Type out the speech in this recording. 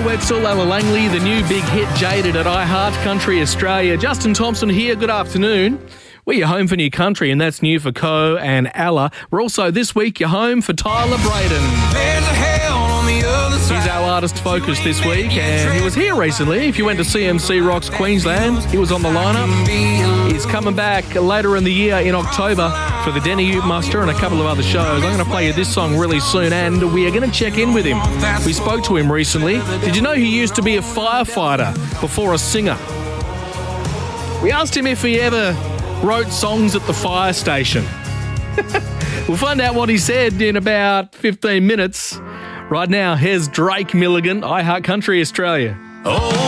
Wetzel, Ella Langley, the new big hit Jaded at iHeart Country Australia. Justin Thompson here, good afternoon. We're your home for new country, and that's new for Co and Ella. We're also this week your home for Tyler Braden. There's a hell on the other side. He's our artist focus this week, and he was here recently. If you went to CMC Rocks Queensland, he was on the lineup. He's coming back later in the year in October for the Denny Ute Muster and a couple of other shows. I'm going to play you this song really soon, and we are going to check in with him. We spoke to him recently. Did you know he used to be a firefighter before a singer? We asked him if he ever wrote songs at the fire station. We'll find out what he said in about 15 minutes. Right now, here's Drake Milligan, iHeart Country Australia. Oh.